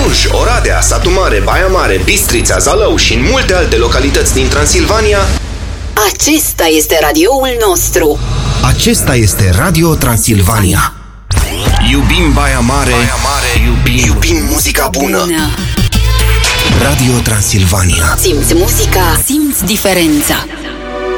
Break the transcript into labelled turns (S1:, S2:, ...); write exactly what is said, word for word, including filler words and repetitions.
S1: Cluj, Oradea, Satu Mare, Baia Mare, Bistrița, Zalău și în multe alte localități din Transilvania.
S2: Acesta este radioul nostru.
S3: Acesta este Radio Transilvania.
S1: Iubim Baia Mare, Baia Mare, iubim, iubim muzica bună. bună.
S3: Radio Transilvania.
S2: Simți muzica, simți diferența.